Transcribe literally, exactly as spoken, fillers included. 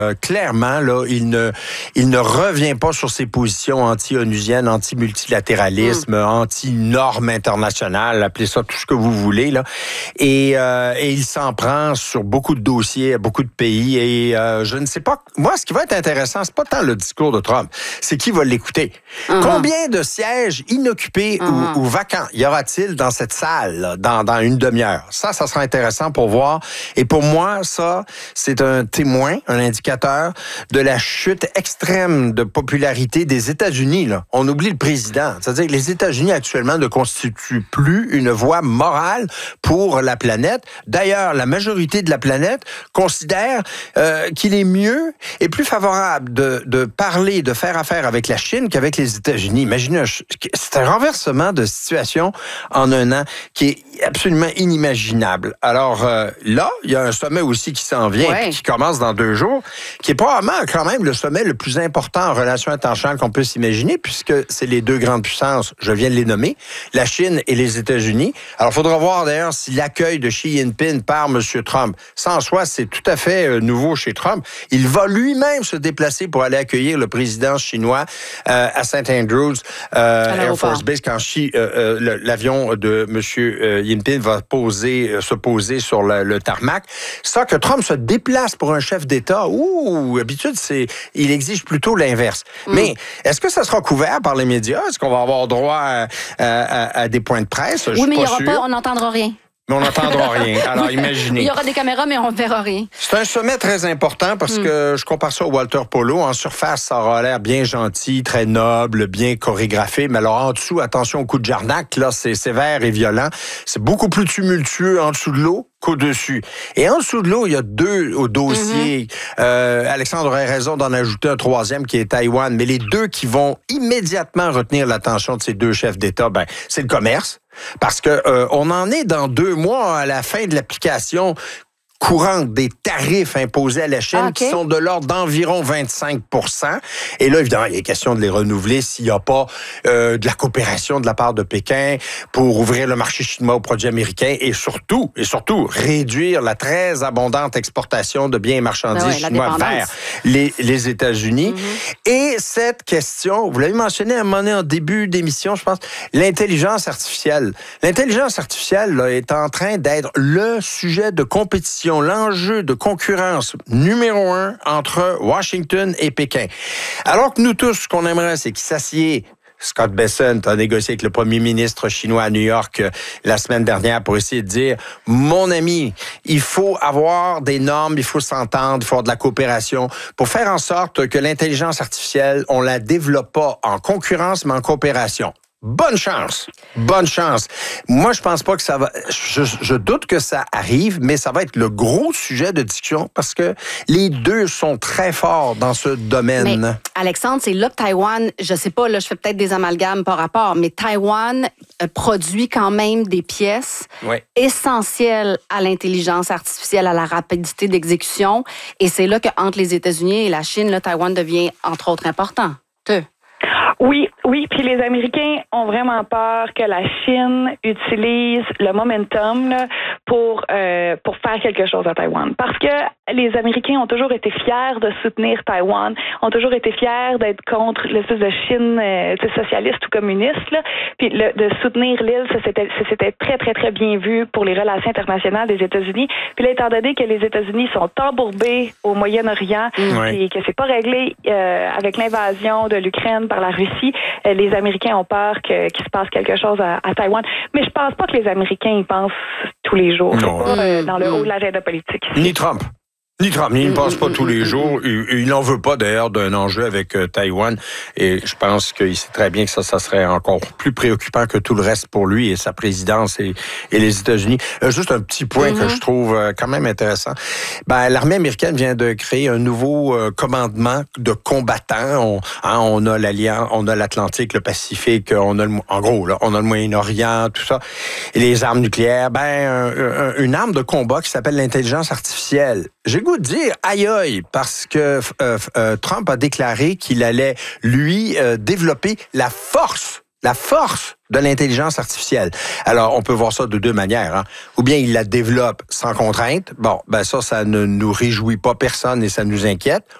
Euh, clairement, là, il ne, il ne revient pas sur ses positions anti-onusiennes, anti-multilatéralisme, mm. anti-normes internationales, appelez ça tout ce que vous voulez, là. Et, euh, et il s'en prend sur beaucoup de dossiers, beaucoup de pays. Et euh, je ne sais pas. Moi, ce qui va être intéressant, c'est pas tant le discours de Trump, c'est qui va l'écouter. Mm-hmm. Combien de sièges inoccupés mm-hmm. ou, ou vacants y aura-t-il dans cette salle, là, dans, dans une demi-heure? Ça, ça sera intéressant pour voir. Et pour moi, ça, c'est un témoin, un indicateur de la chute extrême de popularité des États-Unis. Là. On oublie le président. C'est-à-dire que les États-Unis, actuellement, ne constituent plus une voie morale pour la planète. D'ailleurs, la majorité de la planète considère euh, qu'il est mieux et plus favorable de, de parler, de faire affaire avec la Chine qu'avec les États-Unis. Imaginez, c'est un renversement de situation en un an qui est absolument inimaginable. Alors euh, là, il y a un sommet aussi qui s'en vient, ouais. qui commence dans deux jours, qui est probablement quand même le sommet le plus important en relations internationales qu'on puisse imaginer, puisque c'est les deux grandes puissances, je viens de les nommer, la Chine et les États-Unis. Alors, il faudra voir d'ailleurs si l'accueil de Xi Jinping par M. Trump, ça en soi, c'est tout à fait euh, nouveau chez Trump. Il va lui-même se déplacer pour aller accueillir le président chinois euh, à Saint Andrews euh, Air Force Base quand Xi, euh, euh, l'avion de M. Euh, Jinping va poser, euh, se poser sur le, le tarmac. Ça, que Trump se déplace pour un chef d'État, ouh, d'habitude, c'est, il exige plutôt l'inverse. Mm. Mais est-ce que ça sera couvert par les médias? Est-ce qu'on va avoir droit à, à, à des points de presse? Oui, mais il y aura pas, on n'entendra rien. Mais on n'entendra rien. Alors, imaginez. Il y aura des caméras, mais on ne verra rien. C'est un sommet très important parce mm. que je compare ça au Walter Polo. En surface, ça aura l'air bien gentil, très noble, bien chorégraphié. Mais alors, en dessous, attention au coup de jarnac. Là, c'est sévère et violent. C'est beaucoup plus tumultueux en dessous de l'eau qu'au-dessus. Et en dessous de l'eau, il y a deux au dossier. Mm-hmm. Euh, Alexandre aurait raison d'en ajouter un troisième qui est Taïwan. Mais les deux qui vont immédiatement retenir l'attention de ces deux chefs d'État, ben, c'est le commerce. Parce que euh, on en est dans deux mois à la fin de l'application courante des tarifs imposés à la Chine, ah, okay. qui sont de l'ordre d'environ vingt-cinq pour cent. Et là, évidemment, il est question de les renouveler s'il n'y a pas euh, de la coopération de la part de Pékin pour ouvrir le marché chinois aux produits américains et surtout, et surtout, réduire la très abondante exportation de biens et marchandises ben ouais, chinois vers les, les États-Unis. Mm-hmm. Et cette question, vous l'avez mentionné à un moment donné en début d'émission, je pense, l'intelligence artificielle. L'intelligence artificielle là, est en train d'être le sujet de compétition, l'enjeu de concurrence numéro un entre Washington et Pékin. Alors que nous tous, ce qu'on aimerait, c'est qu'ils s'assiedent. Scott Bessent a négocié avec le premier ministre chinois à New York euh, la semaine dernière pour essayer de dire, mon ami, il faut avoir des normes, il faut s'entendre, il faut avoir de la coopération pour faire en sorte que l'intelligence artificielle, on la développe pas en concurrence, mais en coopération. Bonne chance, bonne chance. Moi, je pense pas que ça va. Je, je doute que ça arrive, mais ça va être le gros sujet de discussion parce que les deux sont très forts dans ce domaine. Mais, Alexandre, c'est là que Taïwan, je sais pas, là, je fais peut-être des amalgames par rapport, mais Taïwan euh, produit quand même des pièces oui. essentielles à l'intelligence artificielle, à la rapidité d'exécution, et c'est là qu'entre les États-Unis et la Chine, là, Taïwan devient entre autres important. Te. Oui, oui, puis les Américains ont vraiment peur que la Chine utilise le momentum là, pour euh, pour faire quelque chose à Taïwan. Parce que les Américains ont toujours été fiers de soutenir Taïwan, ont toujours été fiers d'être contre l'espèce de Chine euh, socialiste ou communiste. Là. Puis le, de soutenir l'île, ça c'était, ça c'était très, très, très bien vu pour les relations internationales des États-Unis. Puis là, étant donné que les États-Unis sont embourbés au Moyen-Orient oui. et que c'est pas réglé euh, avec l'invasion de l'Ukraine par la Russie, euh, les Américains ont peur que, qu'il se passe quelque chose à, à Taïwan. Mais je pense pas que les Américains y pensent tous les jours. Non. C'est pas euh, dans le haut de l'agenda politique. Ni Trump. Ni Trump, il ne pense pas tous les jours. Il n'en veut pas d'ailleurs d'un enjeu avec euh, Taïwan. Et je pense qu'il sait très bien que ça, ça serait encore plus préoccupant que tout le reste pour lui et sa présidence et, et les États-Unis. Euh, juste un petit point mm-hmm. que je trouve euh, quand même intéressant. Ben, l'armée américaine vient de créer un nouveau euh, commandement de combattants. On, hein, on a l'Alliance, on a l'Atlantique, le Pacifique, on a le, en gros, là, on a le Moyen-Orient, tout ça. Et les armes nucléaires. Ben, un, un, une arme de combat qui s'appelle l'intelligence artificielle. J'ai goût de dire aïe aïe parce que euh, euh, Trump a déclaré qu'il allait lui euh, développer la force La force de l'intelligence artificielle. Alors, on peut voir ça de deux manières. Hein. Ou bien il la développe sans contrainte. Bon, ben ça, ça ne nous réjouit pas personne et ça nous inquiète.